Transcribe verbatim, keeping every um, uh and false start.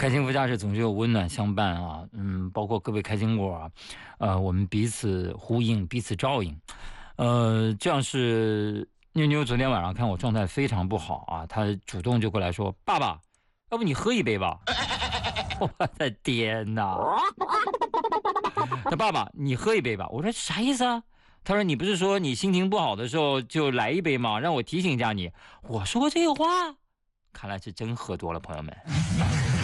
开心副驾驶总是有温暖相伴啊，嗯，包括各位开心果啊，呃，我们彼此呼应，彼此照应，呃，这样是妞妞昨天晚上看我状态非常不好啊，她主动就过来说：“爸爸，要不你喝一杯吧？”我的天哪！他爸爸，你喝一杯吧。我说啥意思啊？他说你不是说你心情不好的时候就来一杯吗？让我提醒一下你。我说这个话，看来是真喝多了，朋友们。